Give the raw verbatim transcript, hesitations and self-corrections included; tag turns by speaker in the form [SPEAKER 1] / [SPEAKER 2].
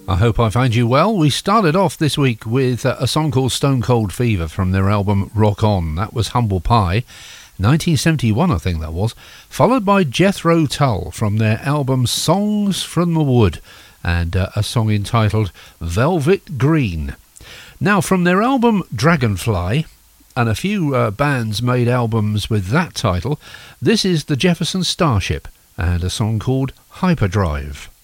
[SPEAKER 1] I hope I find you well. We started off this week with uh, a song called Stone Cold Fever from their album Rock On. That was Humble Pie, nineteen seventy-one I think that was, followed by Jethro Tull from their album Songs from the Wood, and uh, a song entitled Velvet Green. Now from their album Dragonfly, and a few uh, bands made albums with that title, this is the Jefferson Starship and a song called Hyperdrive.